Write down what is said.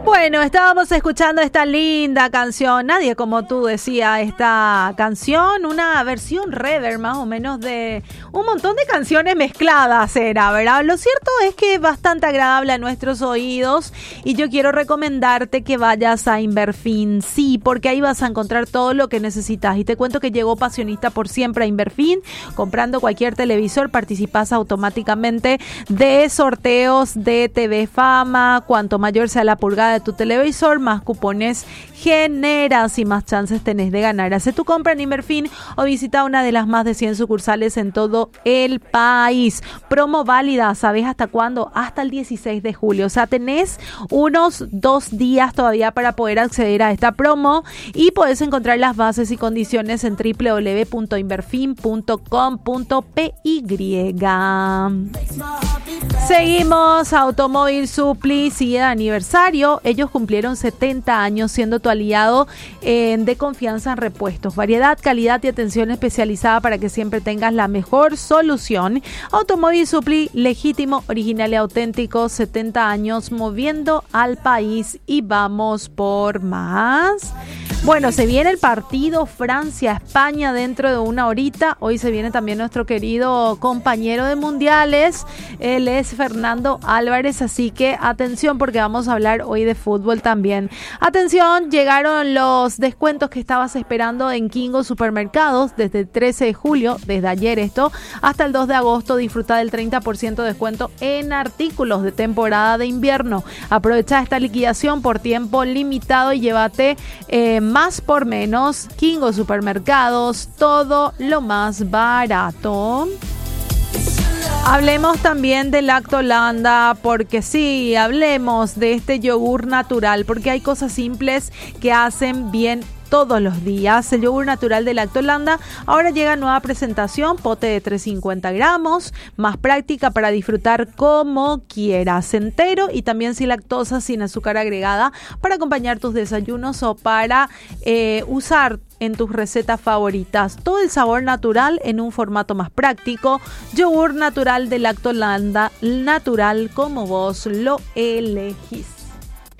Bueno, estábamos escuchando esta linda canción, Nadie como tú, decía esta canción, una versión reverb más o menos de un montón de canciones mezcladas era, ¿verdad? Lo cierto es que es bastante agradable a nuestros oídos y yo quiero recomendarte que vayas a Inverfin, sí, porque ahí vas a encontrar todo lo que necesitas. Y te cuento que llegó Pasionista por siempre a Inverfin, comprando cualquier televisor participas automáticamente de sorteos de TV Fama, cuanto mayor sea la pulgada de tu televisor, más cupones generas y más chances tenés de ganar. Haz tu compra en Inverfin o visita una de las más de 100 sucursales en todo el país. Promo válida, ¿sabes hasta cuándo? Hasta el 16 de julio. O sea, tenés unos 2 días todavía para poder acceder a esta promo y podés encontrar las bases y condiciones en www.inverfin.com.py. Seguimos, Automóvil Supply sigue de aniversario. Ellos cumplieron 70 años siendo tu aliado de confianza en repuestos. Variedad, calidad y atención especializada para que siempre tengas la mejor solución. Automóvil Supply, legítimo, original y auténtico. 70 años moviendo al país y vamos por más. Bueno, se viene el partido Francia-España dentro de una horita. Hoy se viene también nuestro querido compañero de mundiales. Él es Fernando Álvarez, así que atención porque vamos a hablar hoy de fútbol también. Atención, llegaron los descuentos que estabas esperando en Kingo Supermercados desde el 13 de julio, desde ayer esto, hasta el 2 de agosto. Disfruta del 30% de descuento en artículos de temporada de invierno. Aprovecha esta liquidación por tiempo limitado y llévate más por menos. Kingo Supermercados, todo lo más barato. Hablemos también de Lactolanda, porque sí, hablemos de este yogur natural, porque hay cosas simples que hacen bien todos los días. El yogur natural de Lactolanda ahora llega a nueva presentación, pote de 350 gramos, más práctica para disfrutar como quieras, entero y también sin lactosa, sin azúcar agregada, para acompañar tus desayunos o para usar en tus recetas favoritas. Todo el sabor natural en un formato más práctico. Yogur natural de Lactolanda, natural como vos lo elegís.